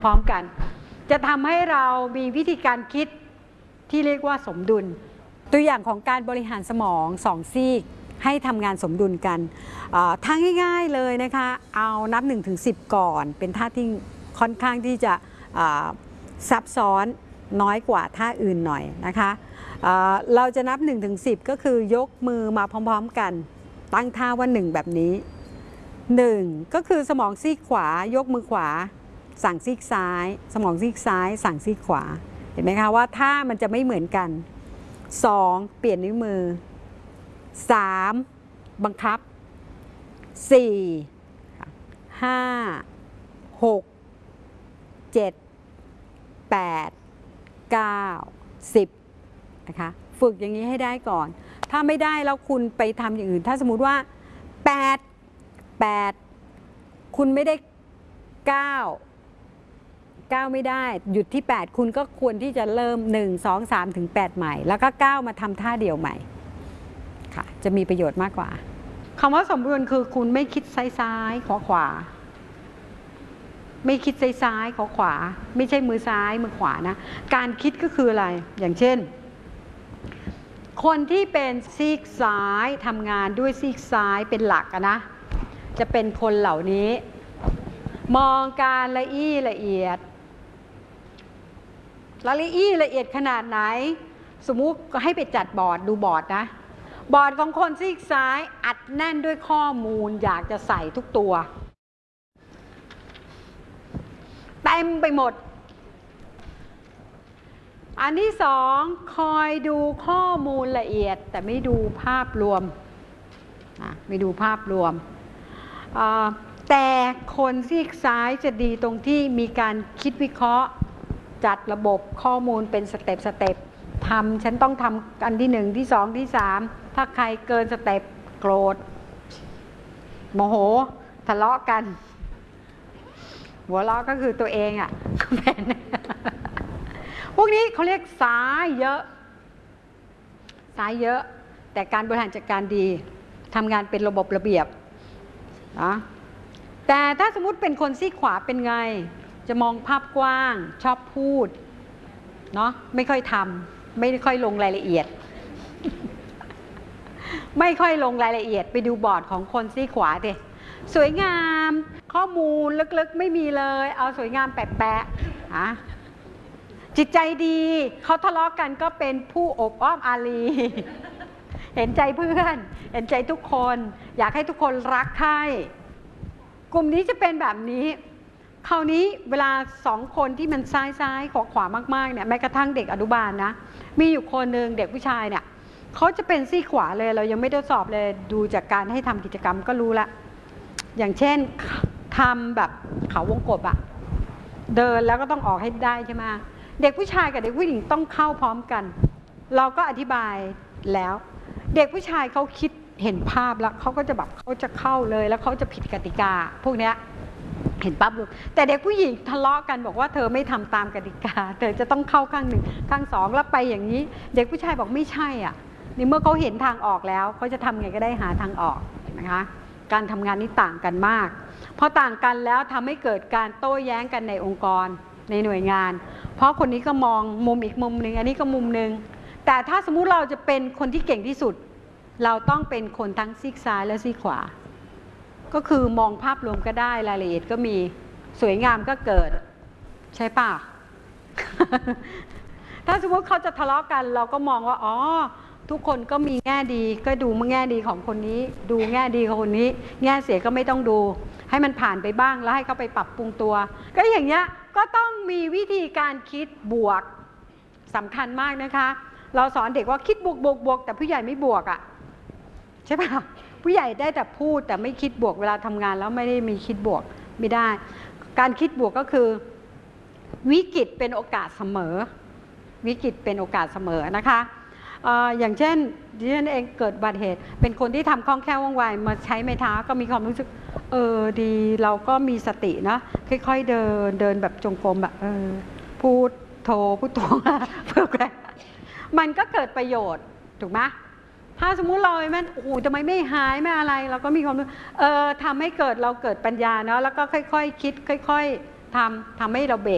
พร้อมกันจะทำให้เรามีวิธีการคิดที่เรียกว่าสมดุลตัวอย่างของการบริหารสมองสองซีกให้ทำงานสมดุลกันท่าง่ายๆเลยนะคะเอานับ1 ถึง 10ก่อนเป็นท่าที่ค่อนข้างที่จะซับซ้อนน้อยกว่าท่าอื่นหน่อยนะคะเราจะนับ1 ถึง 10ก็คือยกมือมาพร้อมๆกันตั้งท่าว่า1แบบนี้1ก็คือสมองซีกขวายกมือขวาสั่งซีกซ้ายสมองซีกซ้ายสั่งซีกขวาเห็นไหมคะว่าท่ามันจะไม่เหมือนกัน2เปลี่ยนนิ้วมือ3บังคับ4 5 6 7 8 9 10นะคะฝึกอย่างนี้ให้ได้ก่อนถ้าไม่ได้แล้วคุณไปทำอย่างอื่นถ้าสมมุติว่า8คุณไม่ได้9ไม่ได้หยุดที่8คุณก็ควรที่จะเริ่ม1 2 3ถึง8ใหม่แล้วก็9มาทำท่าเดียวใหม่ค่ะจะมีประโยชน์มากกว่าคำว่าสมดุลคือคุณไม่คิดซ้ายขวาไม่คิดซ้ายขวาไม่ใช่มือซ้ายมือขวานะการคิดก็คืออะไรอย่างเช่นคนที่เป็นซีกซ้ายทำงานด้วยซีกซ้ายเป็นหลักนะจะเป็นคนเหล่านี้มองการละเอียดขนาดไหนสมมุติก็ให้ไปจัดบอร์ดดูบอร์ดนะบอร์ดของคนซีกซ้ายอัดแน่นด้วยข้อมูลอยากจะใส่ทุกตัวเต็มไปหมดอันที่2คอยดูข้อมูลละเอียดแต่ไม่ดูภาพรวมไม่ดูภาพรวมแต่คนซีกซ้ายจะดีตรงที่มีการคิดวิเคราะห์จัดระบบข้อมูลเป็นสเต็ปฉันต้องทำอันที่1ที่2ที่3ถ้าใครเกินสเต็ปโกรธโมโหทะเลาะกันหัวเราะก็คือตัวเองเป็นพวกนี้เขาเรียกซ้ายเยอะแต่การบริหารจัดการดีทำงานเป็นระบบระเบียบนะแต่ถ้าสมมุติเป็นคนซีกขวาเป็นไงจะมองภาพกว้างชอบพูดเนาะไม่ค่อยทำไม่ค่อยลงรายละเอียด ไม่ค่อยลงรายละเอียดไปดูบอร์ดของคนซีกขวาดิสวยงามข้อมูลลึกๆไม่มีเลยเอาสวยงามแปะจิตใจดีเขาทะเลาะกันก็เป็นผู้อบอ้อมอารีเห็นใจเพื่อนเห็นใจทุกคนอยากให้ทุกคนรักใคร่กลุ่มนี้จะเป็นแบบนี้คราวนี้เวลา2คนที่มันซ้ายขวามากๆเนี่ยแม้กระทั่งเด็กอนุบาลนะมีอยู่คนหนึ่งเด็กผู้ชายเนี่ยเขาจะเป็นซีกขวาเลยเรายังไม่ได้สอบเลยดูจากการให้ทำกิจกรรมก็รู้ละอย่างเช่นทำแบบเขาวงกบเดินแล้วก็ต้องออกให้ได้ใช่ไหมเด็กผู้ชายกับเด็กผู้หญิงต้องเข้าพร้อมกันเราก็อธิบายแล้วเด็กผู้ชายเขาคิดเห็นภาพแล้วเขาก็จะแบบเขาจะเข้าเลยแล้วเขาจะผิดกติกาพวกเนี้ยเห็นปั๊บรู้แต่เด็กผู้หญิงทะเลาะกันบอกว่าเธอไม่ทำตามกติกาเธอจะต้องเข้าข้าง1ข้าง2แล้วไปอย่างนี้เด็กผู้ชายบอกไม่ใช่นี่เมื่อเขาเห็นทางออกแล้วเขาจะทำไงก็ได้หาทางออกนะคะการทำงานนี้ต่างกันมากพอต่างกันแล้วทำให้เกิดการโต้แย้งกันในองค์กรในหน่วยงานเพราะคนนี้ก็มองมุมอีกมุมหนึ่งอันนี้ก็มุมหนึ่งแต่ถ้าสมมุติเราจะเป็นคนที่เก่งที่สุดเราต้องเป็นคนทั้งซีกซ้ายและซีกขวาก็คือมองภาพรวมก็ได้รายละเอียดก็มีสวยงามก็เกิดใช่ป่ะ ถ้าสมมติเขาจะทะเลาะกันเราก็มองว่าอ๋อทุกคนก็มีแง่ดีก็ดูแง่ดีของคนนี้ดูแง่ดีของคนนี้แง่เสียก็ไม่ต้องดูให้มันผ่านไปบ้างแล้วให้เขาไปปรับปรุงตัวก็อย่างเงี้ยก็ต้องมีวิธีการคิดบวกสำคัญมากนะคะเราสอนเด็กว่าคิดบวกแต่ผู้ใหญ่ไม่บวกใช่ป่ะผู้ใหญ่ได้แต่พูดแต่ไม่คิดบวกเวลาทำงานแล้วไม่ได้มีคิดบวกไม่ได้การคิดบวกก็คือวิกฤตเป็นโอกาสเสมอวิกฤตเป็นโอกาสเสมอนะคะอย่างเช่นดิฉันเองเกิดอุบัติเหตุเป็นคนที่ทำคล่องแคล่วว่องไวมาใช้ไม้เท้าก็มีความรู้สึกดีเราก็มีสตินะค่อยๆเดินแบบจงกรมแบบพูดโทเพื่อแกมันก็เกิดประโยชน์ถูกไหมถ้าสมมุติเราแม่โอ้โหทำไมไม่หายไม่อะไรเราก็มีความรู้ทำให้เราเกิดปัญญาเนาะแล้วก็ค่อยๆคิดค่อยๆทำให้เราเบร